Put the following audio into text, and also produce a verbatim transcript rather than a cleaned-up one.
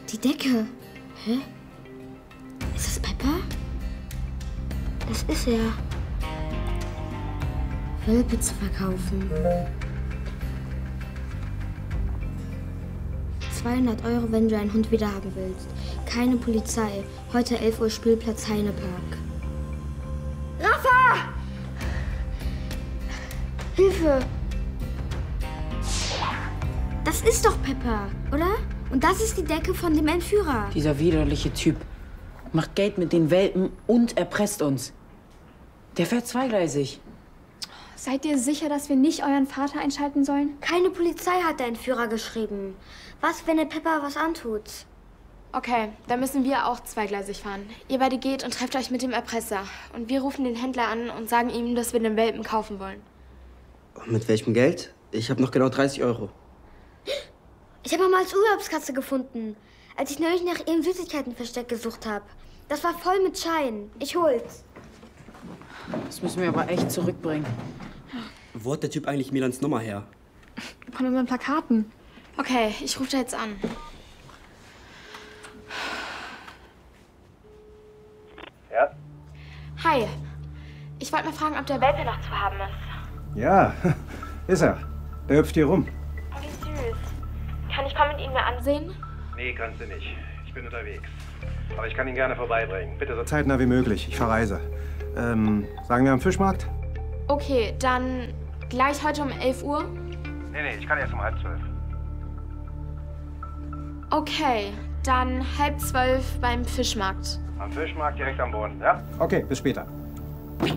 Die Decke. Hä? Ist das Pepper? Das ist er. Welpe zu verkaufen. zweihundert Euro, wenn du einen Hund wieder haben willst. Keine Polizei. Heute elf Uhr Spielplatz Heinepark. Rafa! Hilfe! Das ist doch Pepper, oder? Und das ist die Decke von dem Entführer. Dieser widerliche Typ macht Geld mit den Welpen und erpresst uns. Der fährt zweigleisig. Seid ihr sicher, dass wir nicht euren Vater einschalten sollen? Keine Polizei hat der Entführer geschrieben. Was, wenn der Pepper was antut? Okay, dann müssen wir auch zweigleisig fahren. Ihr beide geht und trefft euch mit dem Erpresser. Und wir rufen den Händler an und sagen ihm, dass wir den Welpen kaufen wollen. Mit welchem Geld? Ich habe noch genau dreißig Euro. Ich habe Mamas Urlaubskatze gefunden, als ich neulich nach ihrem Süßigkeitenversteck gesucht habe. Das war voll mit Scheinen. Ich hol's. Das müssen wir aber echt zurückbringen. Wo hat der Typ eigentlich Milans Nummer her? Von unseren Plakaten. Okay, ich rufe da jetzt an. Ja? Hi. Ich wollte mal fragen, ob der Welpe noch zu haben ist. Ja, ist er. Der hüpft hier rum. Oh, wie süß. Kann ich mal mit Ihnen mal ansehen? Nee, kannst du nicht. Ich bin unterwegs. Aber ich kann ihn gerne vorbeibringen. Bitte so zeitnah wie möglich. Ich verreise. Ähm, sagen wir am Fischmarkt? Okay, dann gleich heute um elf Uhr? Nee, nee, ich kann erst um halb zwölf. Okay, dann halb zwölf beim Fischmarkt. Am Fischmarkt direkt am Boden, ja? Okay, bis später.